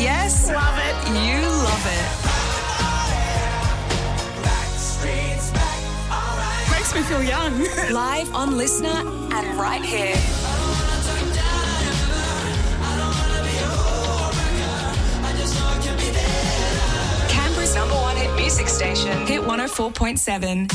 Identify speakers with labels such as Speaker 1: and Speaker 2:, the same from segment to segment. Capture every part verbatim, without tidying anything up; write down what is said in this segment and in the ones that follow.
Speaker 1: Yes, love it. You love it. Makes me feel young. Live on Listener and right here. Canberra's number one hit music station. Hit one oh four point seven.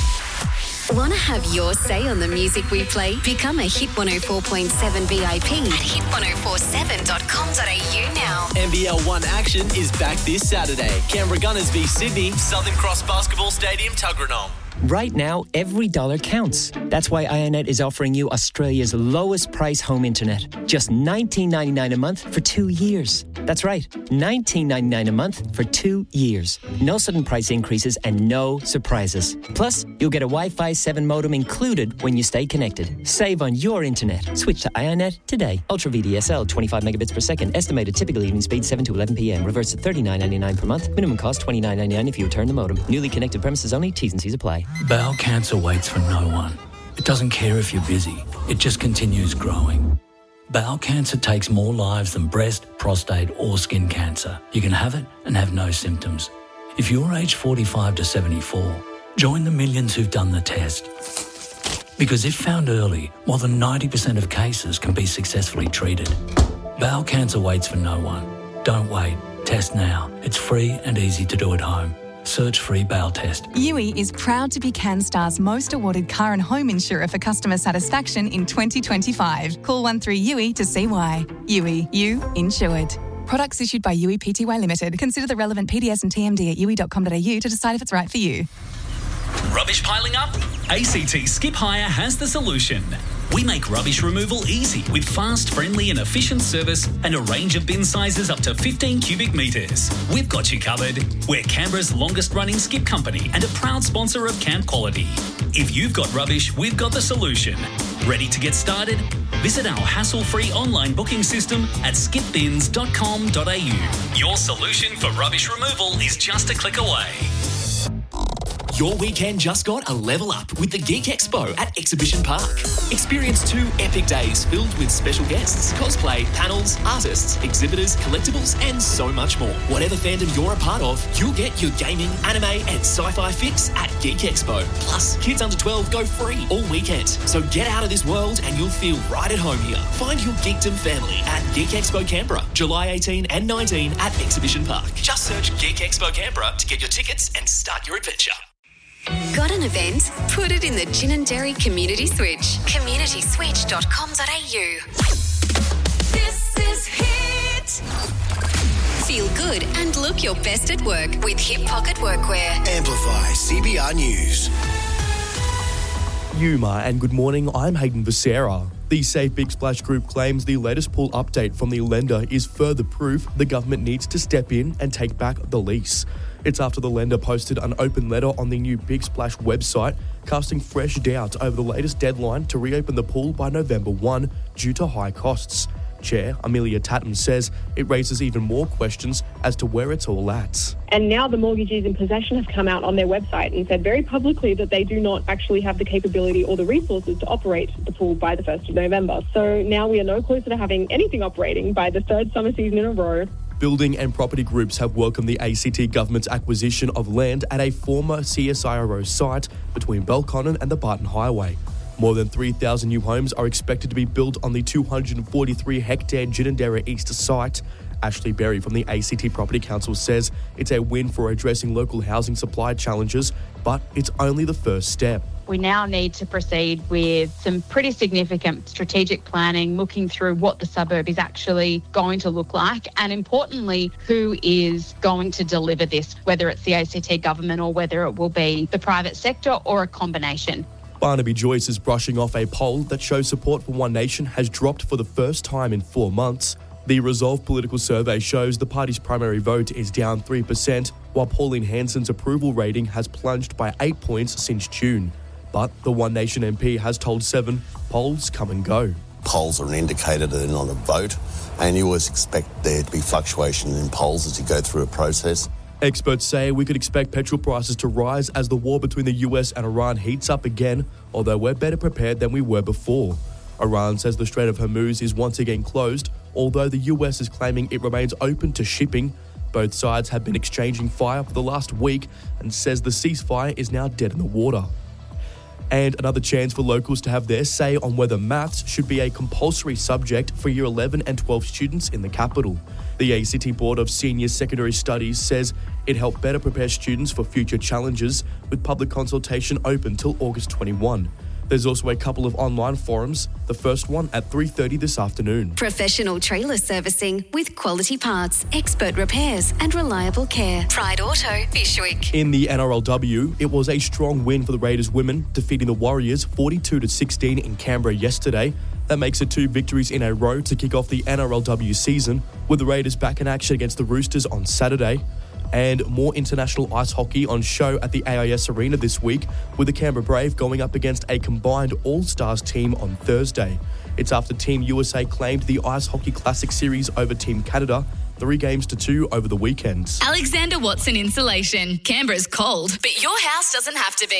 Speaker 2: Want to have your say on the music we play? Become a Hit one oh four point seven V I P at hit one oh four seven dot com dot a u now.
Speaker 3: N B L one action is back this Saturday. Canberra Gunners v Sydney, Southern Cross Basketball Stadium, Tuggeranong.
Speaker 4: Right now, every dollar counts. That's why Ionet is offering you Australia's lowest price home internet. Just nineteen ninety-nine a month for two years. That's right, nineteen ninety-nine a month for two years. No sudden price increases and no surprises. Plus, you'll get a Wi-Fi seven modem included when you stay connected. Save on your internet. Switch to Ionet today. Ultra V D S L, twenty-five megabits per second. Estimated typical evening speed seven to eleven p.m. Reverse to thirty-nine ninety-nine per month. Minimum cost twenty-nine ninety-nine if you return the modem. Newly connected premises only. T's and C's apply.
Speaker 5: Bowel cancer waits for no one. It doesn't care if you're busy. It just continues growing. Bowel cancer takes more lives than breast, prostate or skin cancer. You can have it and have no symptoms. If you're aged forty-five to seventy-four, join the millions who've done the test. Because if found early, more than ninety percent of cases can be successfully treated. Bowel cancer waits for no one. Don't wait. Test now. It's free and easy to do at home. Search free bowel test.
Speaker 6: U I is proud to be CanStar's most awarded car and home insurer for customer satisfaction in twenty twenty-five. Call one three U I to see why. U I, you insured. Products issued by U I Pty Limited. Consider the relevant P D S and T M D at u i dot com dot a u to decide if it's right for you.
Speaker 7: Rubbish piling up? A C T Skip Hire has the solution. We make rubbish removal easy with fast, friendly and efficient service and a range of bin sizes up to fifteen cubic metres. We've got you covered. We're Canberra's longest running skip company and a proud sponsor of Camp Quality. If you've got rubbish, we've got the solution. Ready to get started? Visit our hassle-free online booking system at skip bins dot com dot a u. Your solution for rubbish removal is just a click away.
Speaker 8: Your weekend just got a level up with the Geek Expo at Exhibition Park. Experience two epic days filled with special guests, cosplay, panels, artists, exhibitors, collectibles, and so much more. Whatever fandom you're a part of, you'll get your gaming, anime, and sci-fi fix at Geek Expo. Plus, kids under twelve go free all weekend. So get out of this world and you'll feel right at home here. Find your geekdom family at Geek Expo Canberra, July eighteenth and nineteenth at Exhibition Park. Just search Geek Expo Canberra to get your tickets and start your adventure.
Speaker 2: Got an event? Put it in the Ginninderry Community Switch. community switch dot com dot a u. This is Hit. Feel good and look your best at work with Hip Pocket Workwear.
Speaker 9: Amplify C B R News.
Speaker 10: Yuma and good morning, I'm Hayden Becerra. The Save Big Splash Group claims the latest pool update from the lender is further proof the government needs to step in and take back the lease. It's after the lender posted an open letter on the new Big Splash website, casting fresh doubt over the latest deadline to reopen the pool by November first due to high costs. Chair Amelia Tatum says it raises even more questions as to where it's all at.
Speaker 11: And now the mortgagees in possession have come out on their website and said very publicly that they do not actually have the capability or the resources to operate the pool by the first of November. So now we are no closer to having anything operating by the third summer season in a row.
Speaker 10: Building and property groups have welcomed the A C T government's acquisition of land at a former C S I R O site between Belconnen and the Barton Highway. More than three thousand new homes are expected to be built on the two hundred forty-three hectare Ginninderra East site. Ashley Berry from the A C T Property Council says it's a win for addressing local housing supply challenges, but it's only the first step.
Speaker 12: We now need to proceed with some pretty significant strategic planning, looking through what the suburb is actually going to look like, and importantly, who is going to deliver this, whether it's the A C T government or whether it will be the private sector or a combination.
Speaker 10: Barnaby Joyce is brushing off a poll that shows support for One Nation has dropped for the first time in four months. The Resolve political survey shows the party's primary vote is down three percent, while Pauline Hanson's approval rating has plunged by eight points since June. But the One Nation M P has told Seven, polls come and go.
Speaker 9: Polls are an indicator they're not a vote, and you always expect there to be fluctuation in polls as you go through a process.
Speaker 10: Experts say we could expect petrol prices to rise as the war between the U S and Iran heats up again, although we're better prepared than we were before. Iran says the Strait of Hormuz is once again closed, although the U S is claiming it remains open to shipping. Both sides have been exchanging fire for the last week and says the ceasefire is now dead in the water. And another chance for locals to have their say on whether maths should be a compulsory subject for Year eleven and twelve students in the capital. The A C T Board of Senior Secondary Studies says it helped better prepare students for future challenges, with public consultation open till August twenty-first. There's also a couple of online forums, the first one at three thirty this afternoon.
Speaker 2: Professional trailer servicing with quality parts, expert repairs and reliable care. Pride Auto, Fishwick.
Speaker 10: In the N R L W, it was a strong win for the Raiders women, defeating the Warriors forty-two to sixteen in Canberra yesterday. That makes it two victories in a row to kick off the N R L W season, with the Raiders back in action against the Roosters on Saturday. And more international ice hockey on show at the A I S Arena this week, with the Canberra Brave going up against a combined All-Stars team on Thursday. It's after Team U S A claimed the Ice Hockey Classic Series over Team Canada, three games to two over the weekend.
Speaker 13: Alexander Watson Insulation. Canberra's cold, but your house doesn't have to be.